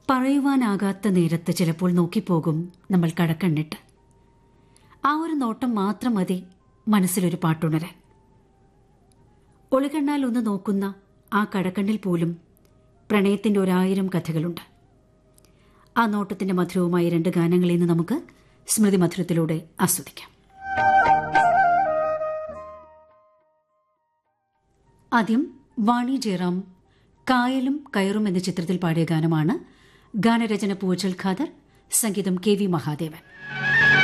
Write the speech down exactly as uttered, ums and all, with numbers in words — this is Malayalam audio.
പറയുവാനാകാത്ത നേരത്ത് ചിലപ്പോൾ നോക്കിപ്പോകും നമ്മൾ കടക്കണ്ണിട്ട്. ആ ഒരു നോട്ടം മാത്രം മതി മനസ്സിലൊരു പാട്ടുണരാൻ. ഒളികണ്ണാൽ ഒന്ന് നോക്കുന്ന ആ കടക്കണ്ണിൽ പോലും പ്രണയത്തിന്റെ ഒരായിരം കഥകളുണ്ട്. ആ നോട്ടത്തിന്റെ മധുരവുമായ രണ്ട് ഗാനങ്ങളിൽ നിന്ന് നമുക്ക് സ്മൃതി മധുരത്തിലൂടെ ആസ്വദിക്കാം. ആദ്യം വാണി ജയറാം കായലും കയറും എന്ന ചിത്രത്തിൽ പാടിയ ഗാനമാണ്. ഗാനരചന പൂവച്ചൽ ഖാദർ, സംഗീതം കെ വി മഹാദേവൻ.